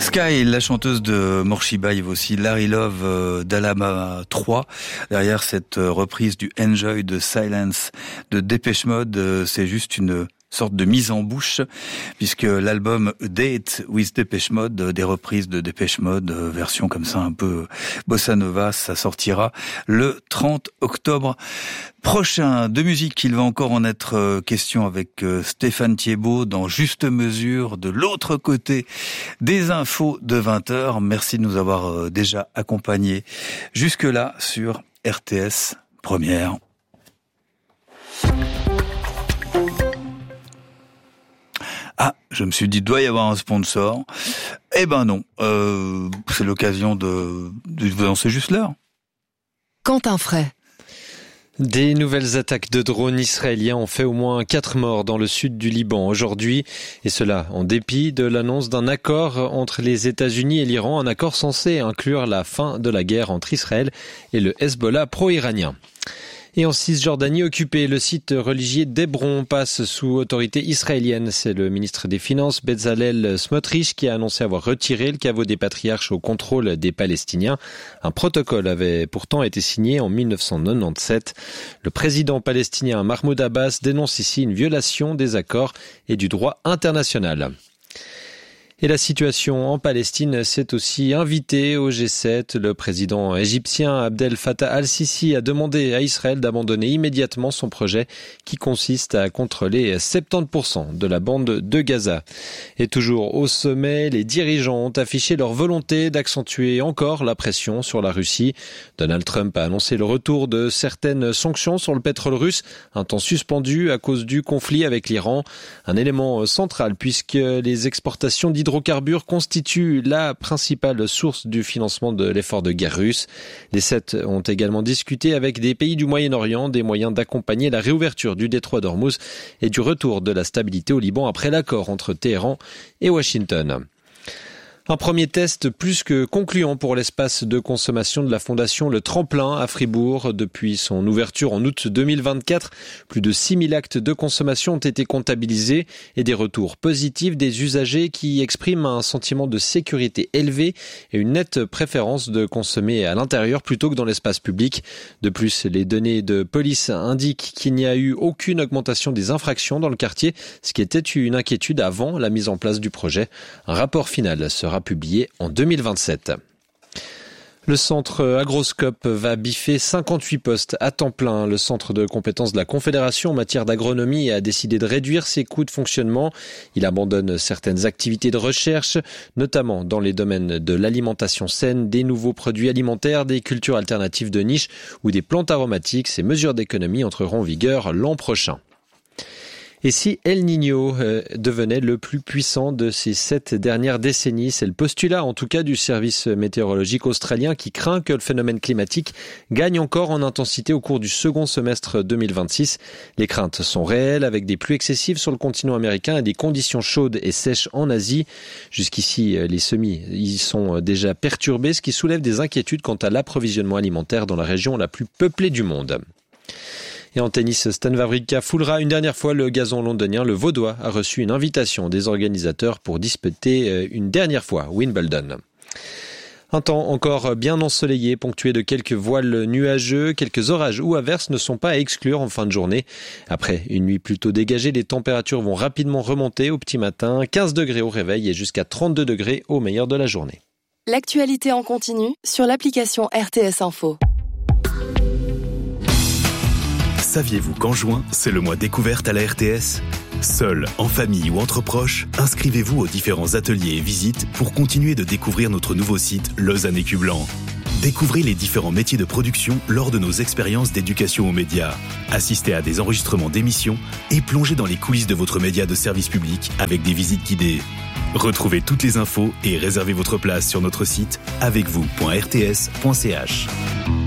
Sky, la chanteuse de Morshiba, il y a aussi Larry Love d'Alabama 3. Derrière cette reprise du Enjoy de Silence de Depeche Mode, c'est juste une sorte de mise en bouche, puisque l'album A Date with Depeche Mode, des reprises de Depeche Mode, version comme ça un peu bossa nova, ça sortira le 30 octobre prochain. De musique, il va encore en être question avec Stéphane Thiebaud dans Juste Mesure, de l'autre côté des infos de 20h. Merci de nous avoir déjà accompagnés jusque-là sur RTS Première. Ah, je me suis dit, doit y avoir un sponsor. Eh ben non, c'est l'occasion de vous lancer juste l'heure. Quentin Fray. Des nouvelles attaques de drones israéliens ont fait au moins 4 morts dans le sud du Liban aujourd'hui, et cela en dépit de l'annonce d'un accord entre les États-Unis et l'Iran, un accord censé inclure la fin de la guerre entre Israël et le Hezbollah pro-iranien. Et en Cisjordanie occupée, le site religieux d'Hébron passe sous autorité israélienne. C'est le ministre des Finances, Bezalel Smotrich, qui a annoncé avoir retiré le caveau des patriarches au contrôle des Palestiniens. Un protocole avait pourtant été signé en 1997. Le président palestinien Mahmoud Abbas dénonce ici une violation des accords et du droit international. Et la situation en Palestine s'est aussi invitée au G7. Le président égyptien Abdel Fattah al-Sisi a demandé à Israël d'abandonner immédiatement son projet qui consiste à contrôler 70% de la bande de Gaza. Et toujours au sommet, les dirigeants ont affiché leur volonté d'accentuer encore la pression sur la Russie. Donald Trump a annoncé le retour de certaines sanctions sur le pétrole russe, un temps suspendu à cause du conflit avec l'Iran. Un élément central puisque les exportations d'hydrocarbures constituent la principale source du financement de l'effort de guerre russe. Les 7 ont également discuté avec des pays du Moyen-Orient des moyens d'accompagner la réouverture du détroit d'Ormuz et du retour de la stabilité au Liban après l'accord entre Téhéran et Washington. Un premier test plus que concluant pour l'espace de consommation de la fondation Le Tremplin à Fribourg. Depuis son ouverture en août 2024, plus de 6000 actes de consommation ont été comptabilisés et des retours positifs des usagers qui expriment un sentiment de sécurité élevé et une nette préférence de consommer à l'intérieur plutôt que dans l'espace public. De plus, les données de police indiquent qu'il n'y a eu aucune augmentation des infractions dans le quartier, ce qui était une inquiétude avant la mise en place du projet. Un rapport final sera publié en 2027. Le centre Agroscope va biffer 58 postes à temps plein. Le centre de compétences de la Confédération en matière d'agronomie a décidé de réduire ses coûts de fonctionnement. Il abandonne certaines activités de recherche, notamment dans les domaines de l'alimentation saine, des nouveaux produits alimentaires, des cultures alternatives de niche ou des plantes aromatiques. Ces mesures d'économie entreront en vigueur l'an prochain. Et si El Niño devenait le plus puissant de ces 7 dernières décennies, c'est le postulat en tout cas du service météorologique australien qui craint que le phénomène climatique gagne encore en intensité au cours du second semestre 2026. Les craintes sont réelles avec des pluies excessives sur le continent américain et des conditions chaudes et sèches en Asie. Jusqu'ici, les semis y sont déjà perturbés, ce qui soulève des inquiétudes quant à l'approvisionnement alimentaire dans la région la plus peuplée du monde. Et en tennis, Stan Wawrinka foulera une dernière fois le gazon londonien. Le Vaudois a reçu une invitation des organisateurs pour disputer une dernière fois Wimbledon. Un temps encore bien ensoleillé, ponctué de quelques voiles nuageux. Quelques orages ou averses ne sont pas à exclure en fin de journée. Après une nuit plutôt dégagée, les températures vont rapidement remonter au petit matin. 15 degrés au réveil et jusqu'à 32 degrés au meilleur de la journée. L'actualité en continu sur l'application RTS Info. Saviez-vous qu'en juin, c'est le mois découverte à la RTS ? Seul, en famille ou entre proches, inscrivez-vous aux différents ateliers et visites pour continuer de découvrir notre nouveau site Lausanne Écu Blanc. Découvrez les différents métiers de production lors de nos expériences d'éducation aux médias. Assistez à des enregistrements d'émissions et plongez dans les coulisses de votre média de service public avec des visites guidées. Retrouvez toutes les infos et réservez votre place sur notre site avecvous.rts.ch.